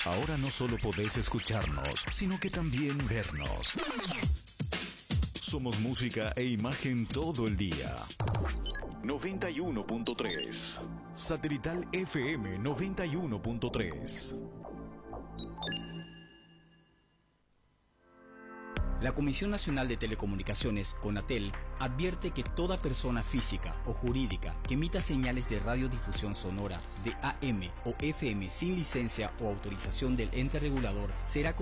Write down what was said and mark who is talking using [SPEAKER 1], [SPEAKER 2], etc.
[SPEAKER 1] Ahora no solo podés escucharnos, sino que también vernos. Somos música e imagen todo el día. 91.3 Satelital FM 91.3.
[SPEAKER 2] La Comisión Nacional de Telecomunicaciones, CONATEL, advierte que toda persona física o jurídica que emita señales de radiodifusión sonora de AM o FM sin licencia o autorización del ente regulador será